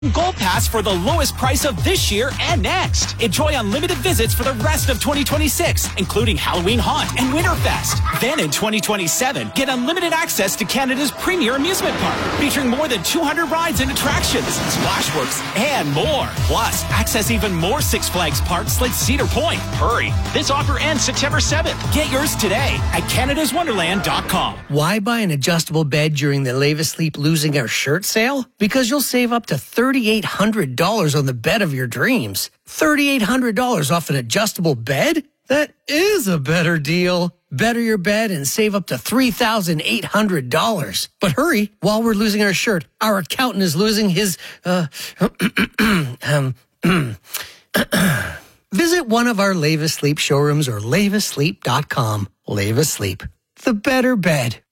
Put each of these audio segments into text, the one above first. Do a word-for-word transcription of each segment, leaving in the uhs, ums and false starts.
Gold Pass for the lowest price of this year and next. Enjoy unlimited visits for the rest of twenty twenty-six, including Halloween Haunt and Winterfest. Then in twenty twenty-seven, get unlimited access to Canada's premier amusement park, featuring more than two hundred rides and attractions, Splashworks, and more. Plus, access even more Six Flags parks like Cedar Point. Hurry, this offer ends September seventh. Get yours today at canada's wonderland dot com. Why buy an adjustable bed during the Lave Asleep Losing Our Shirt sale? Because you'll save up to thirty-eight hundred dollars on the bed of your dreams. thirty-eight hundred dollars off an adjustable bed? That is a better deal. Better your bed and save up to three thousand eight hundred dollars. But hurry, while we're losing our shirt, our accountant is losing his, uh, um, visit one of our Lave Asleep showrooms or lave asleep dot com. Lave Asleep, the better bed.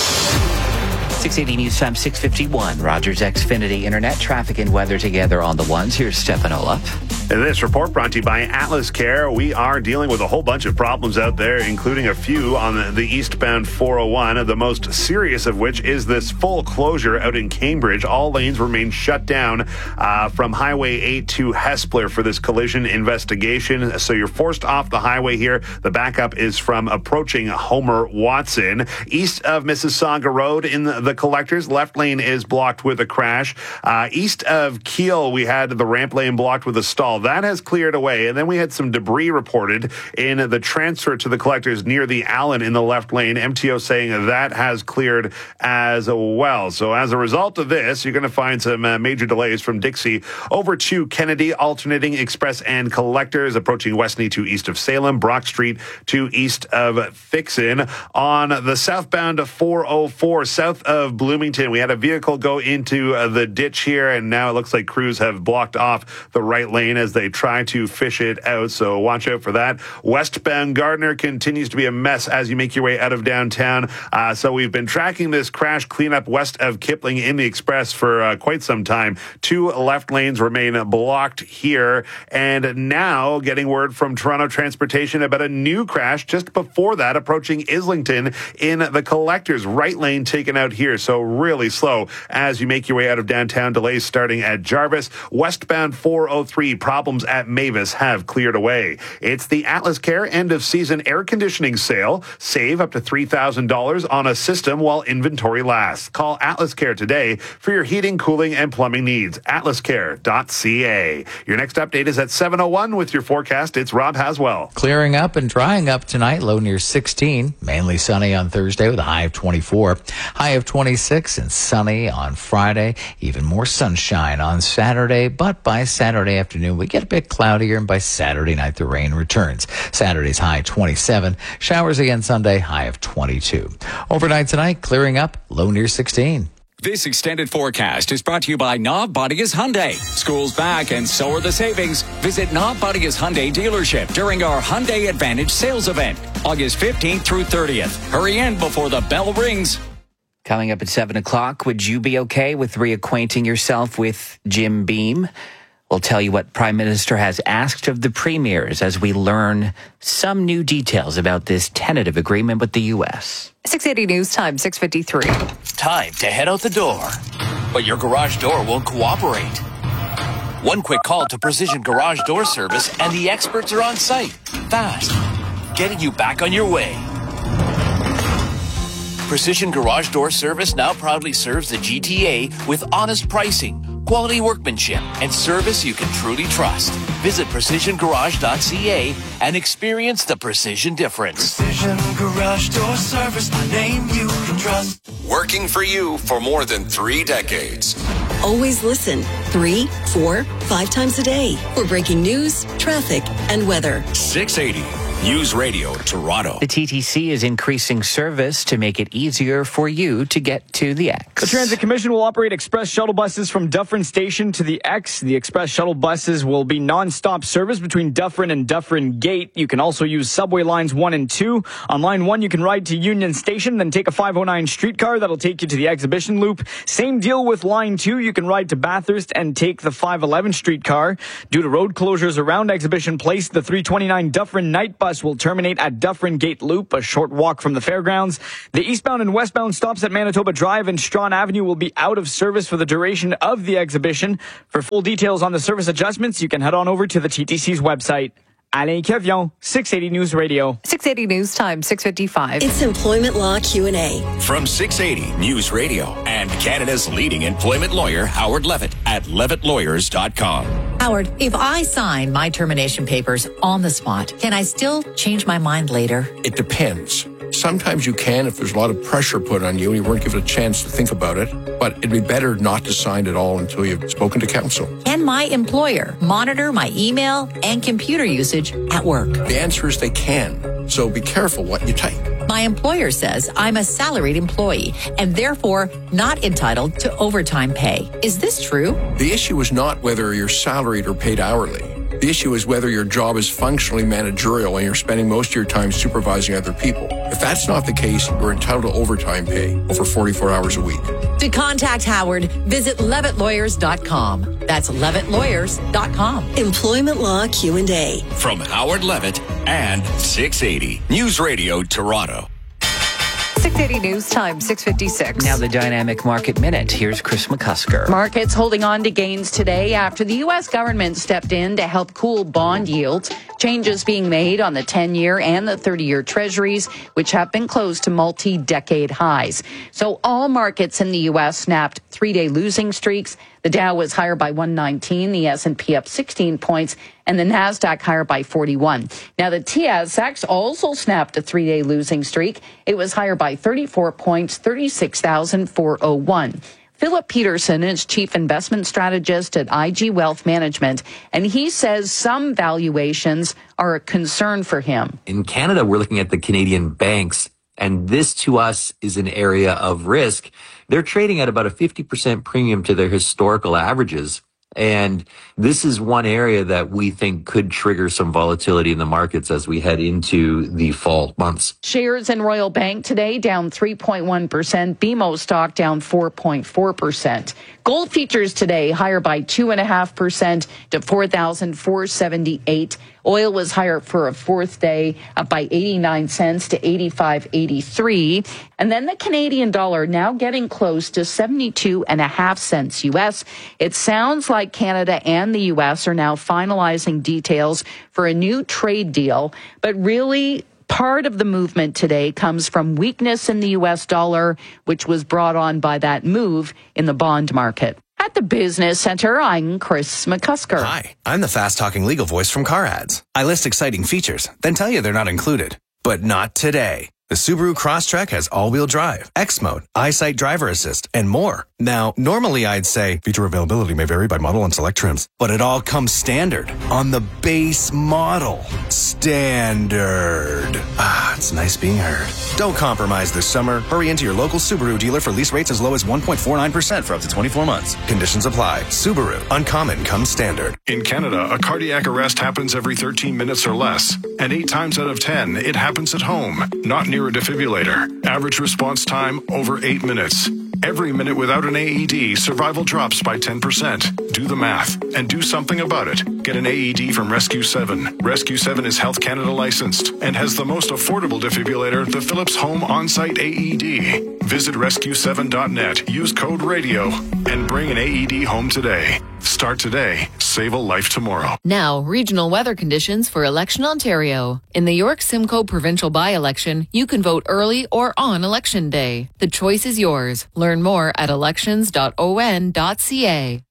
six eighty News Time, six fifty-one. Rogers Xfinity Internet traffic and weather together on the ones. Here's Stefan Olaf. This report brought to you by Atlas Care. We are dealing with a whole bunch of problems out there, including a few on the eastbound four oh one, the most serious of which is this full closure out in Cambridge. All lanes remain shut down uh, from Highway eight to Hespeler for this collision investigation. So you're forced off the highway here. The backup is from approaching Homer Watson. East of Mississauga Road in the, the collectors, left lane is blocked with a crash. Uh, east of Kiel, we had the ramp lane blocked with a stall. That has cleared away. And then we had some debris reported in the transfer to the collectors near the Allen in the left lane. M T O saying that has cleared as well. So as a result of this, you're going to find some uh, major delays from Dixie over to Kennedy, alternating express and collectors, approaching Westney to east of Salem, Brock Street to east of Fixin. On the southbound four oh four, south of Bloomington, we had a vehicle go into uh, the ditch here, and now it looks like crews have blocked off the right lane as they try to fish it out, so watch out for that. Westbound Gardner continues to be a mess as you make your way out of downtown. Uh, so we've been tracking this crash cleanup west of Kipling in the express for uh, quite some time. Two left lanes remain blocked here, and now getting word from Toronto Transportation about a new crash just before that, approaching Islington in the collectors. Right lane taken out here, so really slow as you make your way out of downtown. Delays starting at Jarvis. Westbound four oh three, problems at Mavis have cleared away. It's the Atlas Care end of season air conditioning sale. Save up to three thousand dollars on a system while inventory lasts. Call Atlas Care today for your heating, cooling, and plumbing needs. atlas care dot c a. Your next update is at seven oh one with your forecast. It's Rob Haswell. Clearing up and drying up tonight, low near sixteen. Mainly sunny on Thursday with a high of twenty-four. High of twenty-six and sunny on Friday. Even more sunshine on Saturday, but by Saturday afternoon we get a bit cloudier, and by Saturday night the rain returns. Saturday's high twenty-seven. Showers again Sunday, high of twenty-two. Overnight tonight, clearing up, low near sixteen. This extended forecast is brought to you by Knob Bodigas Hyundai. School's back and so are the savings. Visit Knob Bodigas Hyundai dealership during our Hyundai Advantage sales event, August fifteenth through thirtieth. Hurry in before the bell rings. Coming up at seven o'clock, would you be okay with reacquainting yourself with Jim Beam? We'll tell you what Prime Minister has asked of the premiers as we learn some new details about this tentative agreement with the U S. six eighty News Time, six fifty-three. Time to head out the door, but your garage door won't cooperate. One quick call to Precision Garage Door Service and the experts are on site, fast, getting you back on your way. Precision Garage Door Service now proudly serves the G T A with honest pricing, quality workmanship, and service you can truly trust. Visit precision garage dot c a and experience the precision difference. Precision Garage Door Service, a name you can trust. Working for you for more than three decades. Always listen three, four, five times a day for breaking news, traffic, and weather. six eighty News Radio Toronto. The T T C is increasing service to make it easier for you to get to the X. The Transit Commission will operate express shuttle buses from Dufferin Station to the X. The express shuttle buses will be non-stop service between Dufferin and Dufferin Gate. You can also use subway lines one and two. On line one, you can ride to Union Station, then take a five oh nine streetcar that'll take you to the Exhibition Loop. Same deal with line two. You can ride to Bathurst and take the five eleven streetcar. Due to road closures around Exhibition Place, the three twenty-nine Dufferin night bus bus will terminate at Dufferin Gate Loop, a short walk from the fairgrounds. The eastbound and westbound stops at Manitoba Drive and Strawn Avenue will be out of service for the duration of the exhibition. For full details on the service adjustments, you can head on over to the T T C's website. Alain Kevion, six eighty News Radio. six eighty News Time, six fifty-five. It's Employment Law Q and A. From six eighty News Radio and Canada's leading employment lawyer, Howard Levitt, at levitt lawyers dot com. Howard, if I sign my termination papers on the spot, can I still change my mind later? It depends. Sometimes you can if there's a lot of pressure put on you and you weren't given a chance to think about it, but it'd be better not to sign at all until you've spoken to counsel. Can my employer monitor my email and computer usage at work? The answer is they can, so be careful what you type. My employer says I'm a salaried employee and therefore not entitled to overtime pay. Is this true? The issue is not whether you're salaried or paid hourly. The issue is whether your job is functionally managerial and you're spending most of your time supervising other people. If that's not the case, you're entitled to overtime pay over forty-four hours a week. To contact Howard, visit levitt lawyers dot com. That's levitt lawyers dot com. Employment Law Q and A. From Howard Levitt and six eighty News Radio Toronto. six eighty News Time, six fifty-six. Now the Dynamic Market Minute. Here's Chris McCusker. Markets holding on to gains today after the U S government stepped in to help cool bond yields. Changes being made on the ten-year and the thirty-year treasuries, which have been close to multi-decade highs. So all markets in the U S snapped three-day losing streaks. The Dow was higher by one nineteen, the S and P up sixteen points, and the Nasdaq higher by forty-one. Now, the T S X also snapped a three-day losing streak. It was higher by thirty-four points, thirty-six thousand four hundred one. Philip Peterson is chief investment strategist at I G Wealth Management, and he says some valuations are a concern for him. In Canada, we're looking at the Canadian banks, and this to us is an area of risk. They're trading at about a fifty percent premium to their historical averages. And this is one area that we think could trigger some volatility in the markets as we head into the fall months. Shares in Royal Bank today down three point one percent. B M O stock down four point four percent. Gold futures today higher by two point five percent to four thousand four hundred seventy-eight. Oil was higher for a fourth day, up by eighty-nine cents to eighty-five eighty-three. And then the Canadian dollar now getting close to seventy-two and a half cents U S. It sounds like Canada and the U S are now finalizing details for a new trade deal, but really part of the movement today comes from weakness in the U S dollar, which was brought on by that move in the bond market. At the Business Center, I'm Chris McCusker. Hi, I'm the fast-talking legal voice from Car Ads. I list exciting features, then tell you they're not included. But not today. The Subaru Crosstrek has all-wheel drive, X-Mode, EyeSight Driver Assist, and more. Now, normally I'd say feature availability may vary by model and select trims, but it all comes standard on the base model. Standard. Ah, it's nice being heard. Don't compromise this summer. Hurry into your local Subaru dealer for lease rates as low as one point four nine percent for up to twenty-four months. Conditions apply. Subaru. Uncommon comes standard. In Canada, a cardiac arrest happens every thirteen minutes or less, and eight times out of ten, it happens at home, not near a defibrillator. Average response time, over eight minutes. Every minute without an A E D, survival drops by ten percent. Do the math and do something about it. Get an A E D from Rescue seven. Rescue seven is Health Canada licensed and has the most affordable defibrillator, the Philips Home On-Site A E D. Visit rescue seven dot net, use code RADIO, and bring an A E D home today. Start today. Save a life tomorrow. Now, regional weather conditions for Election Ontario. In the York Simcoe provincial by-election, you can vote early or on Election Day. The choice is yours. Learn more at elections dot o n dot c a.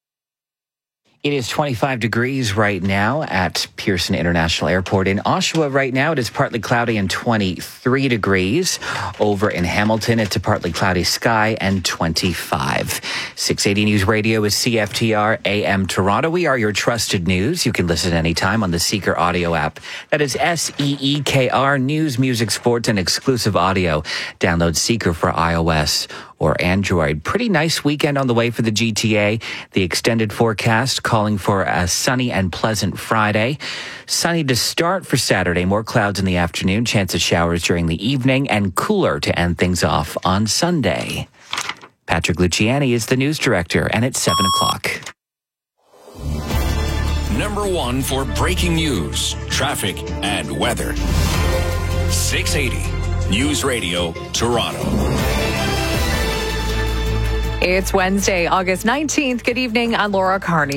It is twenty-five degrees right now at Pearson International Airport. In Oshawa right now, it is partly cloudy and twenty-three degrees. Over in Hamilton, it's a partly cloudy sky and twenty-five. six eighty News Radio is C F T R A M Toronto. We are your trusted news. You can listen anytime on the Seeker audio app. That is S E E K R, news, music, sports, and exclusive audio. Download Seeker for iOS or Android. Pretty nice weekend on the way for the G T A. The extended forecast calling for a sunny and pleasant Friday. Sunny to start for Saturday. More clouds in the afternoon. Chance of showers during the evening and cooler to end things off on Sunday. Patrick Luciani is the news director, and it's seven o'clock. Number number one for breaking news, traffic, and weather. six eighty News Radio, Toronto. It's Wednesday, August nineteenth. Good evening. I'm Laura Carney.